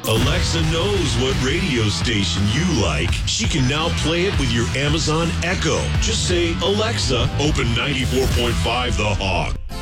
Alexa knows what radio station you like. She can now play it with your Amazon Echo. Just say, Alexa, open 94.5 The Hog.